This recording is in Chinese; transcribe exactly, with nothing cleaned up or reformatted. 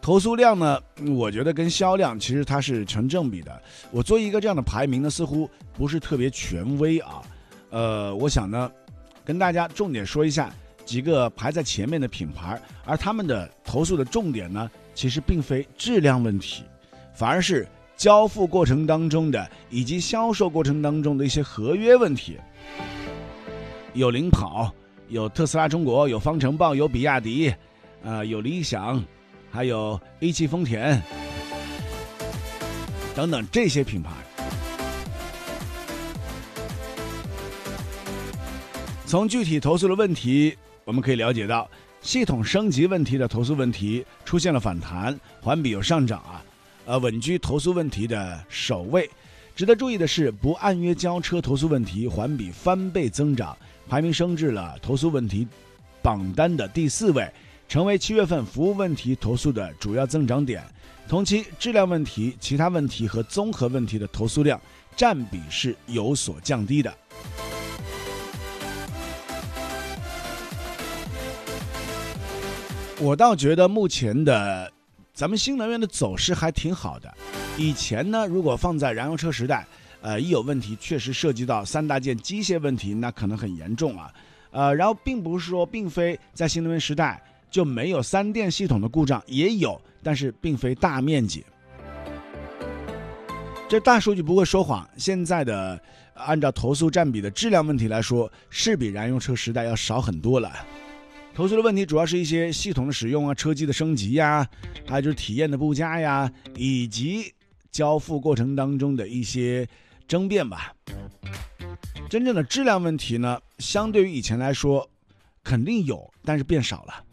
投诉量呢，我觉得跟销量其实它是成正比的。我做一个这样的排名呢，似乎不是特别权威啊。呃，我想呢，跟大家重点说一下几个排在前面的品牌，而他们的投诉的重点呢，其实并非质量问题，反而是交付过程当中的以及销售过程当中的一些合约问题。有领跑，有特斯拉中国，有方程豹，有比亚迪，呃，有理想，还有一汽丰田等等这些品牌。从具体投诉的问题，我们可以了解到，系统升级问题的投诉问题出现了反弹，环比有上涨啊，呃，稳居投诉问题的首位。值得注意的是，不按约交车投诉问题环比翻倍增长，排名升至了投诉问题榜单的第四位，成为七月份服务问题投诉的主要增长点。同期质量问题、其他问题和综合问题的投诉量占比是有所降低的。我倒觉得目前的咱们新能源的走势还挺好的。以前呢，如果放在燃油车时代，呃，一有问题确实涉及到三大件机械问题，那可能很严重啊。呃，然后并不是说，并非在新能源时代就没有三电系统的故障，也有，但是并非大面积。这大数据不会说谎，现在的按照投诉占比的质量问题来说，是比燃油车时代要少很多了。投诉的问题主要是一些系统的使用啊、车机的升级呀，还有就是体验的不佳呀，以及交付过程当中的一些争辩吧。真正的质量问题呢，相对于以前来说肯定有，但是变少了。